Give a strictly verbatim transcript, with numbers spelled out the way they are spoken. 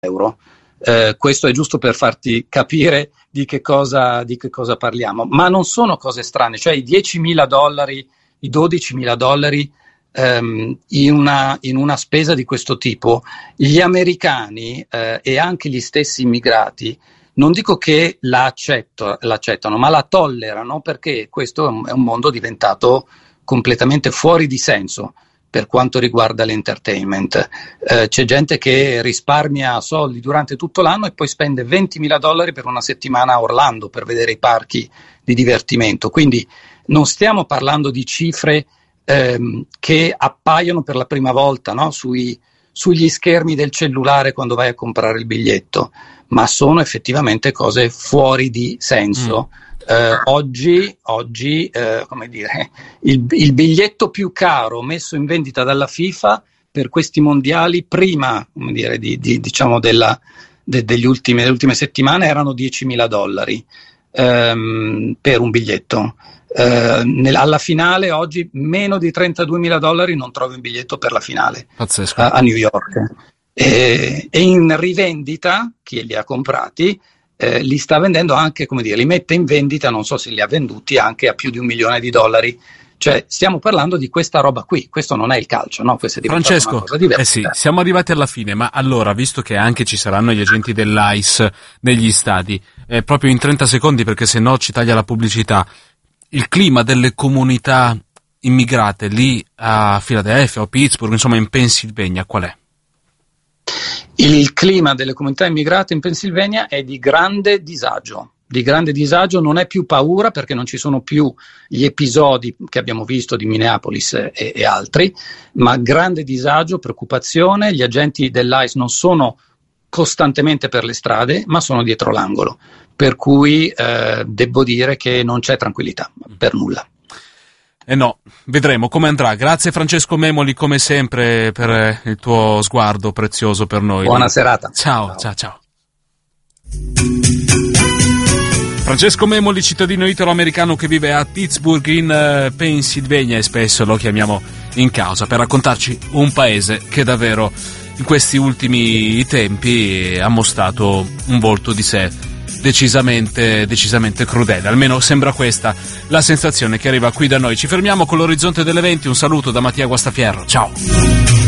euro. Eh, questo è giusto per farti capire di che cosa, di che cosa parliamo, ma non sono cose strane, cioè i diecimila dollari, i dodicimila dollari ehm, in, una, in una spesa di questo tipo, gli americani eh, e anche gli stessi immigrati non dico che la accetto, l'accettano, ma la tollerano, perché questo è un, è un mondo diventato completamente fuori di senso per quanto riguarda l'entertainment. Eh, c'è gente che risparmia soldi durante tutto l'anno e poi spende ventimila dollari per una settimana a Orlando per vedere i parchi di divertimento. Quindi non stiamo parlando di cifre ehm, che appaiono per la prima volta, no? Sui, sugli schermi del cellulare quando vai a comprare il biglietto, ma sono effettivamente cose fuori di senso. Mm. Eh, oggi, oggi eh, come dire, il, il biglietto più caro messo in vendita dalla FIFA per questi mondiali prima, come dire, di, di, diciamo della, de, degli ultimi, delle ultime settimane erano diecimila dollari ehm, per un biglietto. Eh, nel, alla finale oggi meno di trentaduemila dollari non trovi un biglietto per la finale a, a New York. E, e in rivendita chi li ha comprati Eh, li sta vendendo anche, come dire, li mette in vendita, non so se li ha venduti anche a più di un milione di dollari. Cioè stiamo parlando di questa roba qui, questo non è il calcio, no? Questo è Francesco, una cosa diversa. Eh sì, siamo arrivati alla fine, ma allora, visto che anche ci saranno gli agenti dell'A I S negli stadi, eh, proprio in trenta secondi, perché se no ci taglia la pubblicità, il clima delle comunità immigrate lì a Philadelphia o Pittsburgh, insomma in Pennsylvania, qual è? Il clima delle comunità immigrate in Pennsylvania è di grande disagio, di grande disagio, non è più paura perché non ci sono più gli episodi che abbiamo visto di Minneapolis e, e altri, ma grande disagio, preoccupazione. Gli agenti dell'I C E non sono costantemente per le strade, ma sono dietro l'angolo, per cui eh, devo dire che non c'è tranquillità, per nulla. Eh no, vedremo come andrà. Grazie Francesco Memoli, come sempre, per il tuo sguardo prezioso per noi. Buona serata. Ciao, ciao, ciao. Francesco Memoli, cittadino italo-americano che vive a Pittsburgh in uh, Pennsylvania, e spesso lo chiamiamo in causa per raccontarci un paese che davvero in questi ultimi tempi ha mostrato un volto di sé decisamente decisamente crudele, almeno sembra questa la sensazione che arriva qui da noi. Ci fermiamo con l'orizzonte delle venti, un saluto da Mattia Guastafierro, ciao.